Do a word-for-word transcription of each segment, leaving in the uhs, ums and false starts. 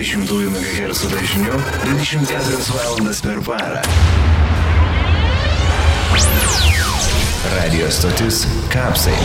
dvidešimt megahercų dažniu dvidešimt keturias valandas per parą. Radio stotis Kapsai.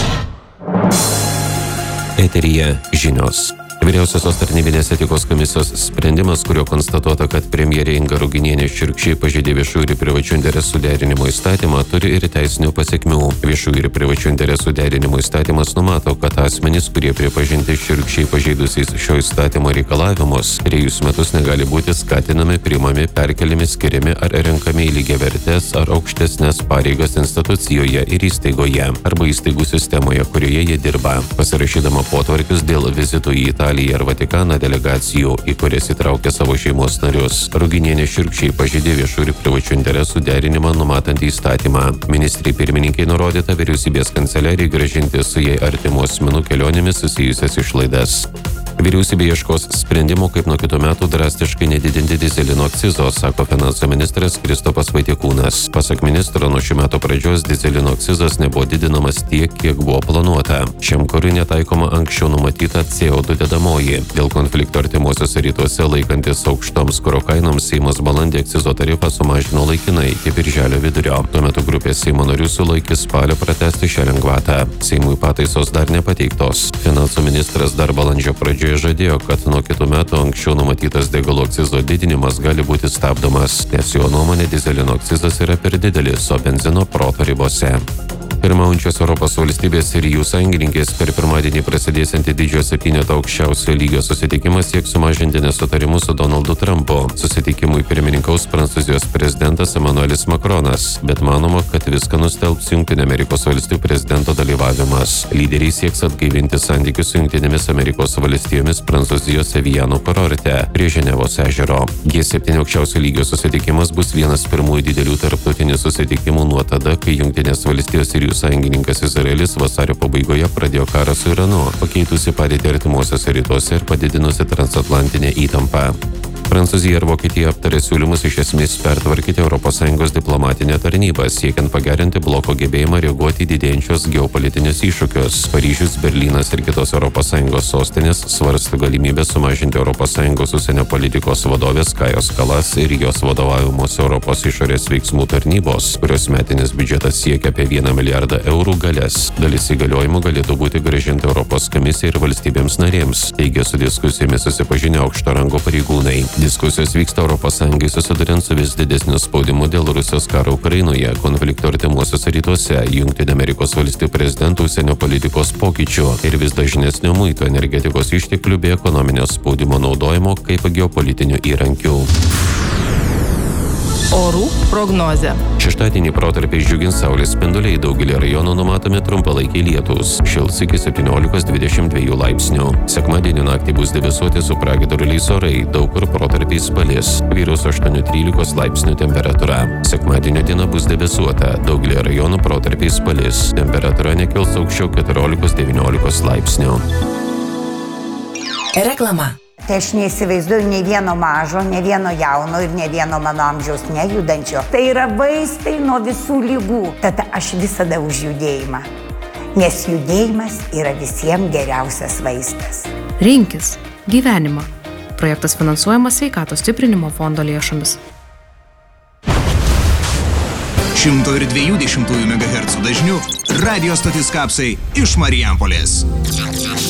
Eteryje žinios. Vyriausiosios tarnybinės etikos komisijos sprendimas, kurio konstatuota, kad premjerė Inga Ruginienė šiurkščiai pažeidė viešųjų ir privačių interesų derinimo įstatymą, turi ir teisinių pasekmių. Viešųjų ir privačių interesų derinimo įstatymas numato, kad asmenys, kurie pripažinti šiurkščiai pažeidusiais šio įstatymo reikalavimus, trejus metus negali būti skatinami, priimami, perkeliami, skiriami ar renkami į lygiavertes ar aukštesnes pareigas institucijoje ir įstaigoje arba įstaigų sistemoje, kurioje jie dirba. Pasirašydama potvarkius dėl vizitų į Italiją ar Vatikaną delegacijų, į kurias įtraukė savo šeimos narius, Ruginienė šiurkščiai pažeidė viešų ir privačių interesų derinimą numatantį įstatymą. Ministrei pirmininkai nurodyta vyriausybės kanceliarijai grąžinti su jai artimų asmenų kelionėmis susijusias išlaidas. Vyriausybė ieškos sprendimo, kaip nuo kitų metų drastiškai nedidinti dyzelino akcizo, sako finansų ministras Kristopas Vaitiekūnas. Pasak ministro, nuo šių metų pradžios dyzelino akcizas nebuvo didinamas tiek, kiek buvo planuota. Šiam kurui netaikoma anksčiau numatyta C O du dedamoji. Dėl konflikto artimuosiuose rytuose laikantis aukštoms kuro kainoms Seimas balandį akcizo tarifą sumažino laikinai iki birželio vidurio. Tuo metu grupė Seimo narių sulaikė spalio pratęsti šią lengvatą. Seimui pataisos dar nepateiktos. Finansų ministras dar balandžio pradžioje žadėjo, kad nuo kitų metų anksčiau numatytas degalų akcizo didinimas gali būti stabdomas, nes jo nuomonė dyzelino akcizas yra per didelis, o benzino proto ribose. Pirmaujančios Europos valstybės ir jų sąjungininkės per pirmadienį prasidėsiantį didžiojo septyneto aukščiausio lygio susitikimą sieks sumažinti nesutarimus su Donaldu Trumpu. Susitikimui pirmininkaus Prancūzijos prezidentas Emmanuelis Macronas, bet manoma, kad viską nustelbs Jungtinių Amerikos valstijų prezidento dalyvavimas. Lyderiai sieks atgaivinti santykius su Jungtinėmis Amerikos valstijomis Prancūzijos Eviano kurorte prie Ženevos ežero. G septyni aukščiausio lygio susitikimas bus vienas pirmųjų didelių tarptautinių susitikimų nuo tada, kai Jungtinės valstijos ir jų sąjungininkas Izraelis vasario pabaigoje pradėjo karą su Iranu, pakeitusi padėtį artimuosiuose rytuose ir padidinusi transatlantinę įtampą. Prancūzija ir Vokietija aptarė siūlymus iš esmės pertvarkyti Europos Sąjungos diplomatinę tarnybą, siekiant pagerinti bloko gebėjimą reaguoti į didėjančius geopolitinius iššūkius. Paryžius, Berlynas ir kitos Europos Sąjungos sostinės svarsto galimybę sumažinti Europos Sąjungos užsienio politikos vadovės Kajos Kalas ir jos vadovaujamos Europos išorės veiksmų tarnybos, kurios metinis biudžetas siekia apie vieną milijardą eurų galės. Dalis įgaliojimų galėtų būti grąžinti Europos komisijai ir valstybėms narėms, teigia su diskusijomis susipažinę aukšto rango pareigūnai. Diskusijos vyksta Europos Sąjungai susiduriant su vis didesniu spaudimu dėl Rusijos karo Ukrainoje, konflikto artimuosiuose rytuose, Jungtinių Amerikos valstijų prezidentų užsienio politikos pokyčių ir vis dažnesnio muito energetikos išteklių bei ekonominio spaudimo naudojimo kaip geopolitinių įrankių. Orų prognozė. Šeštadienį protarpiais džiugins saulės spinduliai, daugelį rajonų numatomi trumpalaikiai lietūs, šils iki septyniolikos dvidešimt dviejų laipsnių. Sekmadienį naktį bus debesuoti su pragiedruliais orai, daug kur protarpiais palis, vyraus aštuoni trylikos laipsnių temperatūra. Sekmadienio diena bus debesuota, daugelį rajonų protarpiais palis, temperatūra nekils aukščiau keturiolikos devyniolikos laipsnių. Reklama. Tai aš neįsivaizduoju nei vieno mažo, nei vieno jauno ir nei vieno mano amžiaus nejudančio. Tai yra vaistai nuo visų ligų. Tad aš visada už judėjimą. Nes judėjimas yra visiems geriausias vaistas. Rinkis gyvenimą. Projektas finansuojamas Sveikatos stiprinimo fondo lėšomis. šimto dviejų dešimtųjų megahercų dažniu radio stotis Kapsai iš Marijampolės.